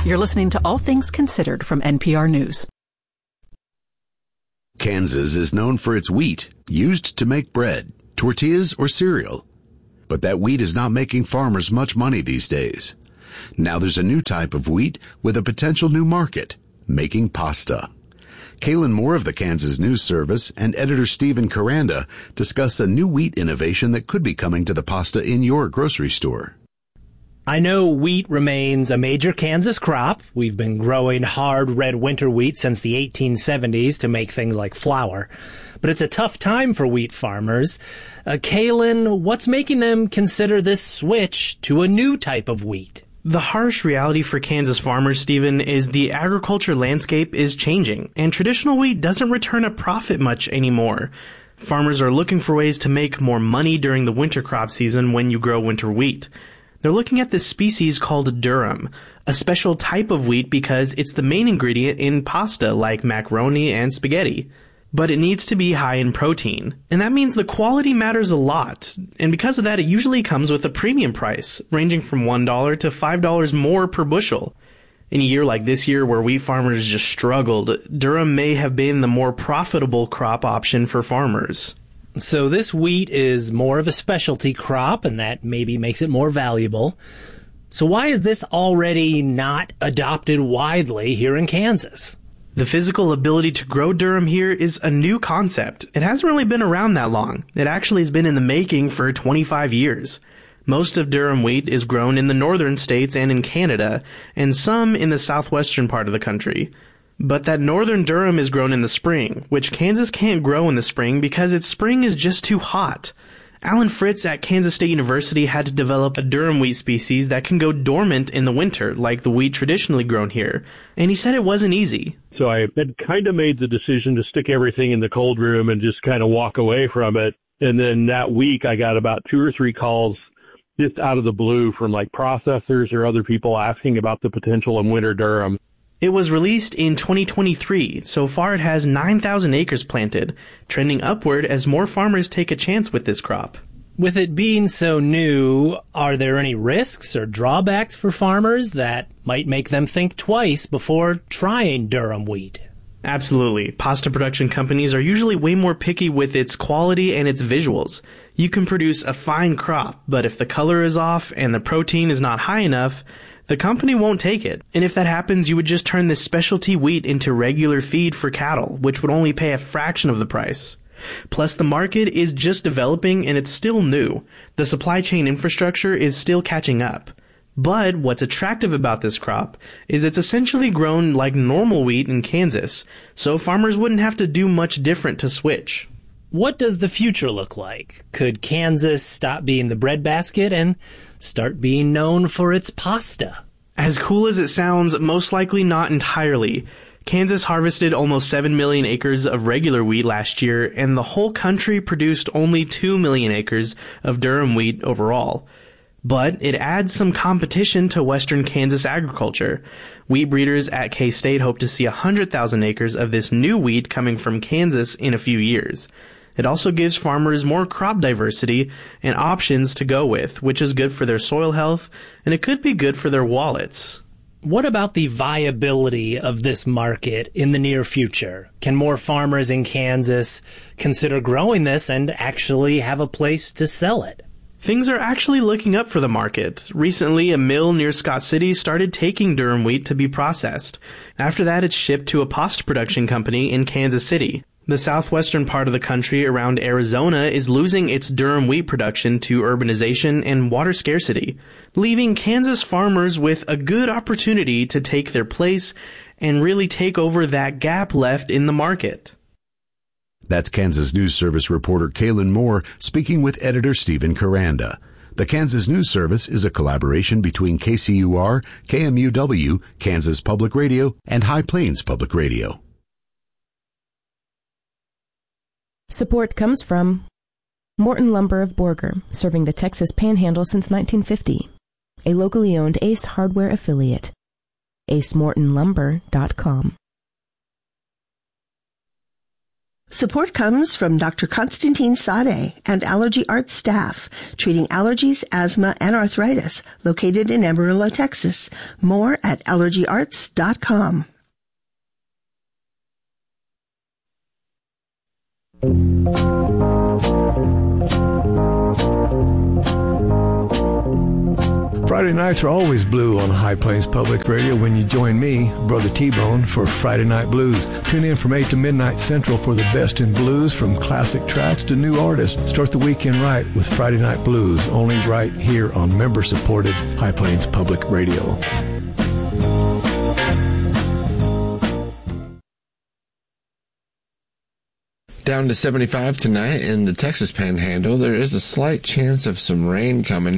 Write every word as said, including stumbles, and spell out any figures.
You're listening to All Things Considered from N P R News. Kansas is known for its wheat, used to make bread, tortillas, or cereal. But that wheat is not making farmers much money these days. Now there's a new type of wheat with a potential new market, making pasta. Kaylin Moore of the Kansas News Service and editor Stephen Caranda discuss a new wheat innovation that could be coming to the pasta in your grocery store. I know wheat remains a major Kansas crop. We've been growing hard red winter wheat since the eighteen seventies to make things like flour. But it's a tough time for wheat farmers. Uh, Kaylin, what's making them consider this switch to a new type of wheat? The harsh reality for Kansas farmers, Stephen, is the agriculture landscape is changing, and traditional wheat doesn't return a profit much anymore. Farmers are looking for ways to make more money during the winter crop season when you grow winter wheat. They're looking at this species called durum, a special type of wheat because it's the main ingredient in pasta like macaroni and spaghetti. But it needs to be high in protein, and that means the quality matters a lot. And because of that, it usually comes with a premium price, ranging from one dollar to five dollars more per bushel. In a year like this year where wheat farmers just struggled, durum may have been the more profitable crop option for farmers. So this wheat is more of a specialty crop, and that maybe makes it more valuable. So why is this already not adopted widely here in Kansas? The physical ability to grow durum here is a new concept. It hasn't really been around that long. It actually has been in the making for twenty-five years. Most of durum wheat is grown in the northern states and in Canada, and some in the southwestern part of the country. But that northern durum is grown in the spring, which Kansas can't grow in the spring because its spring is just too hot. Alan Fritz at Kansas State University had to develop a durum wheat species that can go dormant in the winter, like the wheat traditionally grown here. And he said it wasn't easy. So I had kind of made the decision to stick everything in the cold room and just kind of walk away from it. And then that week I got about two or three calls just out of the blue from like processors or other people asking about the potential of winter durum. It was released in twenty twenty-three. So far it has nine thousand acres planted, trending upward as more farmers take a chance with this crop. With it being so new, are there any risks or drawbacks for farmers that might make them think twice before trying durum wheat? Absolutely. Pasta production companies are usually way more picky with its quality and its visuals. You can produce a fine crop, but if the color is off and the protein is not high enough, the company won't take it. And if that happens, you would just turn this specialty wheat into regular feed for cattle, which would only pay a fraction of the price. Plus, the market is just developing and it's still new. The supply chain infrastructure is still catching up. But what's attractive about this crop is it's essentially grown like normal wheat in Kansas, so farmers wouldn't have to do much different to switch. What does the future look like? Could Kansas stop being the breadbasket and start being known for its pasta? As cool as it sounds, most likely not entirely. Kansas harvested almost seven million acres of regular wheat last year, and the whole country produced only two million acres of durum wheat overall. But it adds some competition to western Kansas agriculture. Wheat breeders at K-State hope to see one hundred thousand acres of this new wheat coming from Kansas in a few years. It also gives farmers more crop diversity and options to go with, which is good for their soil health, and it could be good for their wallets. What about the viability of this market in the near future? Can more farmers in Kansas consider growing this and actually have a place to sell it? Things are actually looking up for the market. Recently, a mill near Scott City started taking durum wheat to be processed. After that, it's shipped to a pasta production company in Kansas City. The southwestern part of the country around Arizona is losing its durum wheat production to urbanization and water scarcity, leaving Kansas farmers with a good opportunity to take their place and really take over that gap left in the market. That's Kansas News Service reporter Kaylin Moore speaking with editor Stephen Caranda. The Kansas News Service is a collaboration between K C U R, K M U W, Kansas Public Radio, and High Plains Public Radio. Support comes from Morton Lumber of Borger, serving the Texas Panhandle since nineteen fifty. A locally owned Ace Hardware affiliate. ace morton lumber dot com. Support comes from Doctor Constantine Sade and Allergy Arts staff, treating allergies, asthma, and arthritis, located in Amarillo, Texas. More at allergy arts dot com. Friday nights are always blue on High Plains Public Radio when you join me, Brother T-Bone, for Friday Night Blues. Tune in from eight to midnight Central for the best in blues, from classic tracks to new artists. Start the weekend right with Friday Night Blues, only right here on member-supported High Plains Public Radio. Down to seventy-five tonight in the Texas Panhandle. There is a slight chance of some rain coming